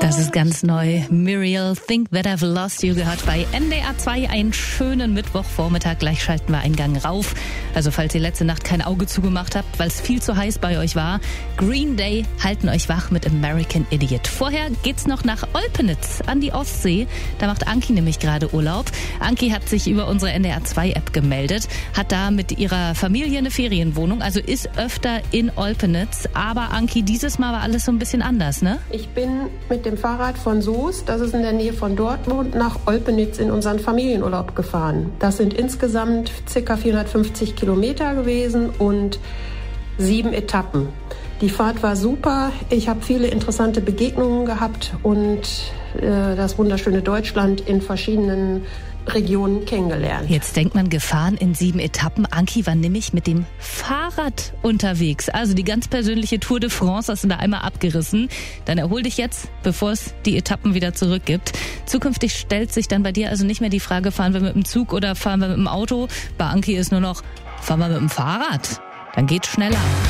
Das ist ganz neu. Muriel, Think That I've Lost You, gehört bei NDR 2. Einen schönen Mittwochvormittag. Gleich schalten wir einen Gang rauf. Also falls ihr letzte Nacht kein Auge zugemacht habt, weil es viel zu heiß bei euch war. Green Day halten euch wach mit American Idiot. Vorher geht's noch nach Olpenitz an die Ostsee. Da macht Anki nämlich gerade Urlaub. Anki hat sich über unsere NDR 2 App gemeldet, hat da mit ihrer Familie eine Ferienwohnung, also ist öfter in Olpenitz. Aber Anki, dieses Mal war alles so ein bisschen anders, ne? Ich bin mit dem Fahrrad von Soest, das ist in der Nähe von Dortmund, nach Olpenitz in unseren Familienurlaub gefahren. Das sind insgesamt ca. 450 Kilometer gewesen und 7 Etappen. Die Fahrt war super, ich habe viele interessante Begegnungen gehabt und das wunderschöne Deutschland in verschiedenen Regionen kennengelernt. Jetzt denkt man, gefahren in 7 Etappen. Anki war nämlich mit dem Fahrrad unterwegs. Also die ganz persönliche Tour de France hast du da einmal abgerissen. Dann erhol dich jetzt, bevor es die Etappen wieder zurückgibt. Zukünftig stellt sich dann bei dir also nicht mehr die Frage, fahren wir mit dem Zug oder fahren wir mit dem Auto? Bei Anki ist nur noch, fahren wir mit dem Fahrrad. Dann geht's schneller.